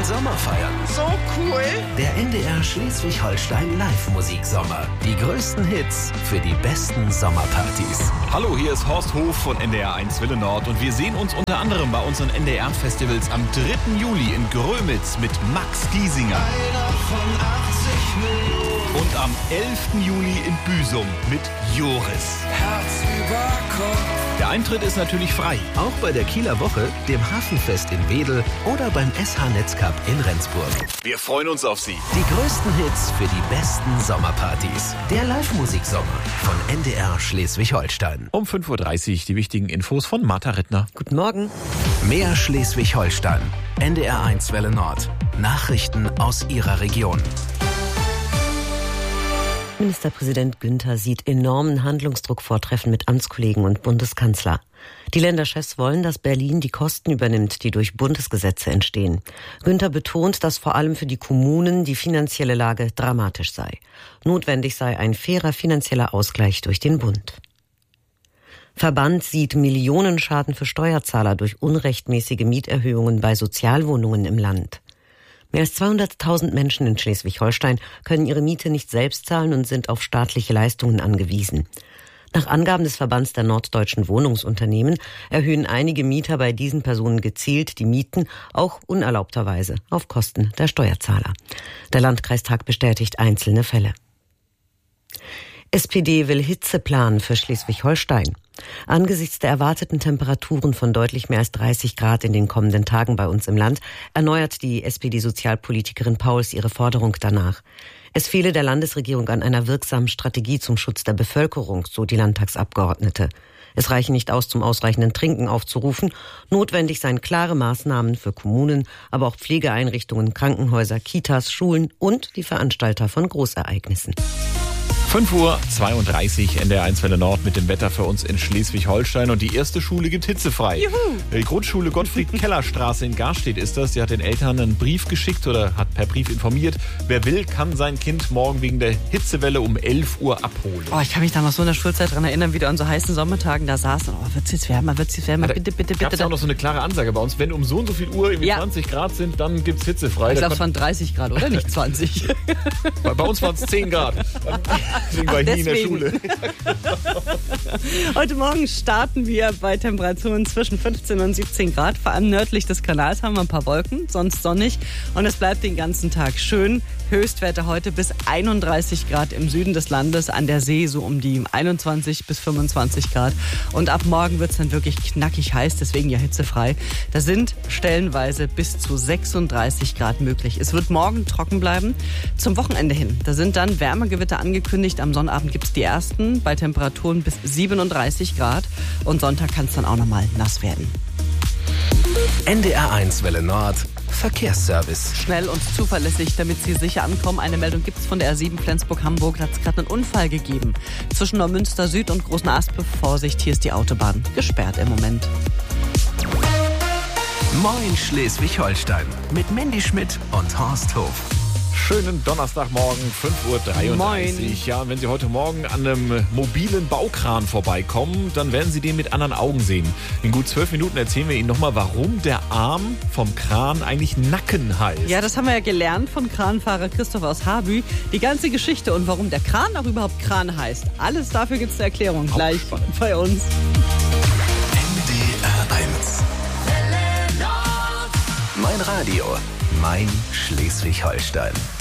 Sommer feiern. So cool. Der NDR Schleswig-Holstein Live-Musiksommer. Die größten Hits für die besten Sommerpartys. Hallo, hier ist Horst Hof von NDR 1 Welle Nord und wir sehen uns unter anderem bei unseren NDR-Festivals am 3. Juli in Grömitz mit Max Giesinger. Einer von 80 Millionen. Und am 11. Juli in Büsum mit Joris. Herz über Kopf. Der Eintritt ist natürlich frei. Auch bei der Kieler Woche, dem Hafenfest in Wedel oder beim SH Netzcup in Rendsburg. Wir freuen uns auf Sie. Die größten Hits für die besten Sommerpartys. Der Live-Musiksommer von NDR Schleswig-Holstein. Um 5.30 Uhr die wichtigen Infos von Martha Rittner. Guten Morgen. Mehr Schleswig-Holstein. NDR 1 Welle Nord. Nachrichten aus Ihrer Region. Ministerpräsident Günther sieht enormen Handlungsdruck vor Treffen mit Amtskollegen und Bundeskanzler. Die Länderchefs wollen, dass Berlin die Kosten übernimmt, die durch Bundesgesetze entstehen. Günther betont, dass vor allem für die Kommunen die finanzielle Lage dramatisch sei. Notwendig sei ein fairer finanzieller Ausgleich durch den Bund. Verband sieht Millionenschaden für Steuerzahler durch unrechtmäßige Mieterhöhungen bei Sozialwohnungen im Land. Mehr als 200.000 Menschen in Schleswig-Holstein können ihre Miete nicht selbst zahlen und sind auf staatliche Leistungen angewiesen. Nach Angaben des Verbands der norddeutschen Wohnungsunternehmen erhöhen einige Mieter bei diesen Personen gezielt die Mieten, auch unerlaubterweise, auf Kosten der Steuerzahler. Der Landkreistag bestätigt einzelne Fälle. SPD will Hitzeplan für Schleswig-Holstein. Angesichts der erwarteten Temperaturen von deutlich mehr als 30 Grad in den kommenden Tagen bei uns im Land erneuert die SPD-Sozialpolitikerin Pauls ihre Forderung danach. Es fehle der Landesregierung an einer wirksamen Strategie zum Schutz der Bevölkerung, so die Landtagsabgeordnete. Es reiche nicht aus, zum ausreichenden Trinken aufzurufen. Notwendig seien klare Maßnahmen für Kommunen, aber auch Pflegeeinrichtungen, Krankenhäuser, Kitas, Schulen und die Veranstalter von Großereignissen. 5.32 Uhr NDR 1 Welle Nord mit dem Wetter für uns in Schleswig-Holstein. Und die erste Schule gibt hitzefrei. Juhu. Die Grundschule Gottfried-Keller-Straße in Garstedt ist das. Die hat den Eltern einen Brief geschickt oder hat per Brief informiert. Wer will, kann sein Kind morgen wegen der Hitzewelle um 11 Uhr abholen. Oh, ich kann mich da noch so in der Schulzeit dran erinnern, wie wir an so heißen Sommertagen da saßen. Oh, wird's jetzt wärmer, bitte, bitte. Gab es auch noch so eine klare Ansage bei uns, wenn um so und so viel Uhr irgendwie 20 Grad sind, dann gibt's hitzefrei. Ich glaube, es waren 30 Grad, oder? Nicht 20. Bei uns waren es 10 Grad. Deswegen war ich nie in der Schule. Heute Morgen starten wir bei Temperaturen zwischen 15 und 17 Grad. Vor allem nördlich des Kanals haben wir ein paar Wolken, sonst sonnig. Und es bleibt den ganzen Tag schön. Höchstwerte heute bis 31 Grad im Süden des Landes, an der See so um die 21 bis 25 Grad. Und ab morgen wird es dann wirklich knackig heiß, deswegen ja hitzefrei. Da sind stellenweise bis zu 36 Grad möglich. Es wird morgen trocken bleiben. Zum Wochenende hin, da sind dann Wärmegewitter angekündigt. Am Sonnabend gibt es die ersten bei Temperaturen bis 37 Grad. Und Sonntag kann es dann auch nochmal nass werden. NDR 1 Welle Nord. Verkehrsservice. Schnell und zuverlässig, damit Sie sicher ankommen. Eine Meldung gibt es von der R7 Flensburg-Hamburg. Da hat es gerade einen Unfall gegeben. Zwischen Neumünster Süd und Großen Aspe. Vorsicht, hier ist die Autobahn gesperrt im Moment. Moin Schleswig-Holstein. Mit Mandy Schmidt und Horst Hof. Schönen Donnerstagmorgen, 5.33 Uhr. Moin. Ja, und wenn Sie heute Morgen an einem mobilen Baukran vorbeikommen, dann werden Sie den mit anderen Augen sehen. In gut 12 Minuten erzählen wir Ihnen nochmal, warum der Arm vom Kran eigentlich Nacken heißt. Ja, das haben wir ja gelernt von Kranfahrer Christoph aus Habü. Die ganze Geschichte und warum der Kran auch überhaupt Kran heißt. Alles dafür gibt es eine Erklärung gleich bei uns. NDR 1. Mein Radio. Mein Schleswig-Holstein.